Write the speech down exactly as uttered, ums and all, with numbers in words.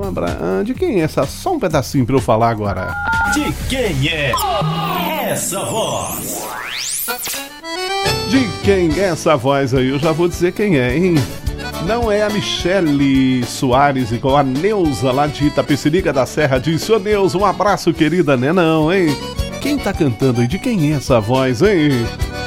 Um abra... ah, de quem é essa? Só um pedacinho pra eu falar agora. De quem é essa voz? De quem é essa voz aí? Eu já vou dizer quem é, hein? Não é a Michele Soares igual a Neuza lá de Itapecerica da Serra. Disse, ô Neuza, um abraço querida, né não, hein? Quem tá cantando aí? De quem é essa voz, hein?